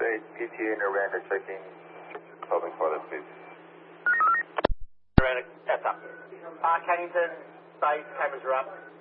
PTA Nirvana checking Southern Toilet, please. Nirvana, that's up. Kennington, base cameras are up.